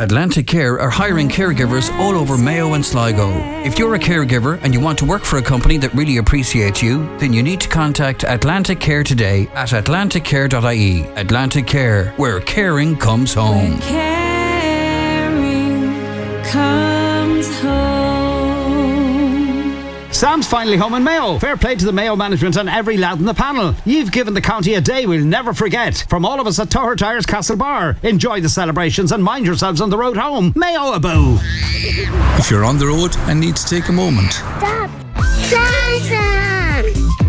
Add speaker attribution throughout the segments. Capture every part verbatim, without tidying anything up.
Speaker 1: Atlantic Care are hiring caregivers all over Mayo and Sligo. If you're a caregiver and you want to work for a company that really appreciates you, then you need to contact Atlantic Care today at atlantic care dot I E. Atlantic Care, where caring comes home.
Speaker 2: Where caring comes home.
Speaker 3: Sam's finally home in Mayo. Fair play to the Mayo management and every lad in the panel. You've given the county a day we'll never forget. From all of us at Toher Tyres Castle Bar, enjoy the celebrations and mind yourselves on the road home. Mayo abou.
Speaker 4: If you're on the road and need to take a moment.
Speaker 5: Stop. Plaza.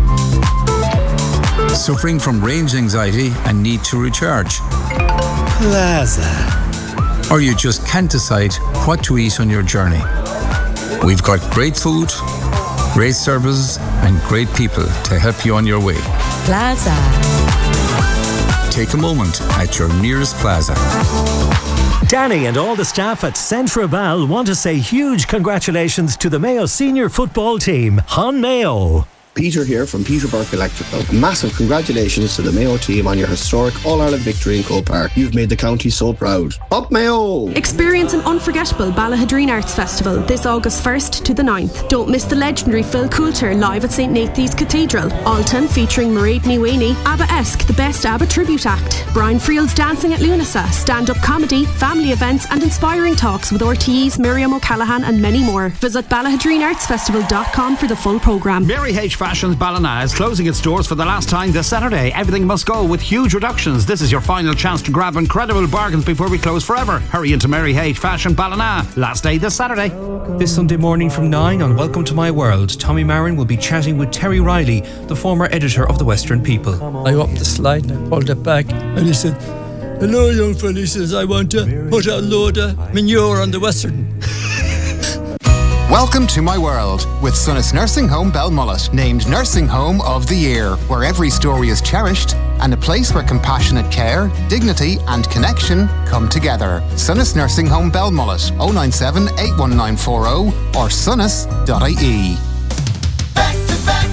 Speaker 4: Suffering from range anxiety and need to recharge.
Speaker 6: Plaza.
Speaker 4: Or you just can't decide what to eat on your journey. We've got great food, great services and great people to help you on your way.
Speaker 2: Plaza.
Speaker 4: Take a moment at your nearest Plaza.
Speaker 7: Danny and all the staff at Centra Bell want to say huge congratulations to the Mayo senior football team. Hon Mayo.
Speaker 8: Peter here from Peter Burke Electrical. Massive congratulations to the Mayo team on your historic All-Ireland victory in Croke Park. You've made the county so proud. Up Mayo!
Speaker 9: Experience an unforgettable Ballahadreen Arts Festival this August first to the ninth. Don't miss the legendary Phil Coulter live at St Nathan's Cathedral. Alton featuring Mairead Niwini, ABBA-esque, the best ABBA tribute act. Brian Friel's Dancing at Lunasa, stand-up comedy, family events and inspiring talks with R T Es, Miriam O'Callaghan and many more. Visit ballahadreen arts festival dot com for the full programme.
Speaker 3: Mary H. Fashions Ballina is closing its doors for the last time this Saturday. Everything must go with huge reductions. This is your final chance to grab incredible bargains before we close forever. Hurry into Mary H. Fashion Ballina. Last day this Saturday.
Speaker 10: This Sunday morning from nine on Welcome to My World, Tommy Marin will be chatting with Terry Riley, the former editor of The Western People.
Speaker 11: I opened the slide and I pulled it back and he said, "Hello young fella," he says, "I want to put a load of manure on the Western."
Speaker 12: Welcome to My World with Sunnis Nursing Home Belmullet, named Nursing Home of the Year, where every story is cherished and a place where compassionate care, dignity and connection come together. Sunnis Nursing Home Belmullet, oh nine seven, eight one nine four oh or sunnis dot I E.
Speaker 13: Back to back,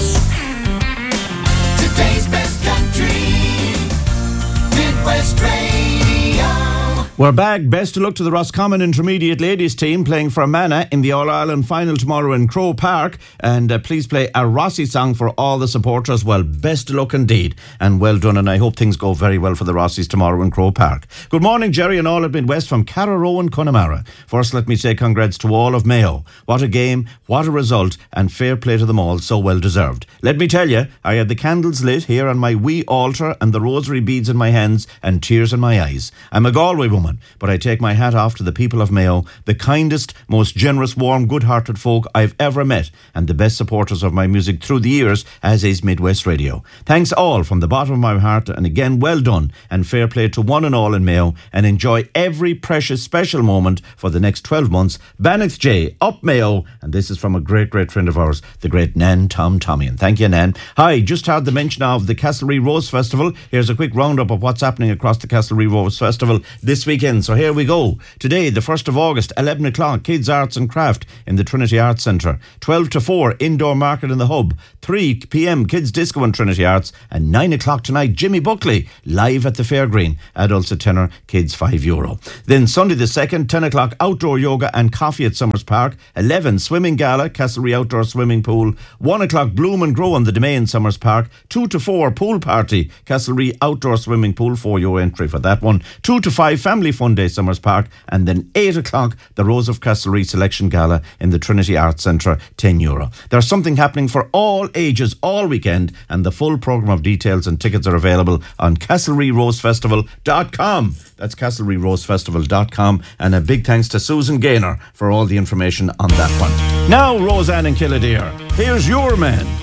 Speaker 13: today's best country, Midwest Radio.
Speaker 3: We're back. Best of luck to the Roscommon Intermediate Ladies team playing for Amana in the All-Ireland final tomorrow in Croke Park. And uh, please play a Rossi song for all the supporters. Well, best of luck indeed. And well done. And I hope things go very well for the Rossis tomorrow in Croke Park. Good morning, Jerry and all at Midwest from Carraroe and Connemara. First, let me say congrats to all of Mayo. What a game, what a result, and fair play to them all. So well deserved. Let me tell you, I had the candles lit here on my wee altar and the rosary beads in my hands and tears in my eyes. I'm a Galway woman, but I take my hat off to the people of Mayo, the kindest, most generous, warm, good-hearted folk I've ever met, and the best supporters of my music through the years, as is Midwest Radio. Thanks all from the bottom of my heart, and again, well done, and fair play to one and all in Mayo, and enjoy every precious special moment for the next twelve months. Bannock J, up Mayo, and this is from a great, great friend of ours, the great Nan Tom Tomian. Thank you, Nan. Hi, just heard the mention of the Castlereagh Rose Festival. Here's a quick roundup of what's happening across the Castlereagh Rose Festival this weekend. So here we go. Today, the first of August, eleven o'clock, Kids Arts and Craft in the Trinity Arts Centre. twelve to four, Indoor Market in the Hub. three p.m, Kids Disco and Trinity Arts. And nine o'clock tonight, Jimmy Buckley, live at the Fairgreen. Adults a tenner, kids five euro. Then Sunday the second, ten o'clock, Outdoor Yoga and Coffee at Summers Park. eleven, Swimming Gala, Castlereagh Outdoor Swimming Pool. one o'clock, Bloom and Grow on the Domain, Summers Park. two to four, Pool Party, Castlereagh Outdoor Swimming Pool, four euro entry for that one. two to five, Family Fun Day, Summers Park. And then eight o'clock, the Rose of Castlereagh Selection Gala in the Trinity Arts Centre, ten euro. There's something happening for all ages all weekend, and the full programme of details and tickets are available on castlereagh rose festival dot com. That's castlereagh rose festival dot com. And a big thanks to Susan Gaynor for all the information on that one. Now, Roseanne and Killdeer, here's your man.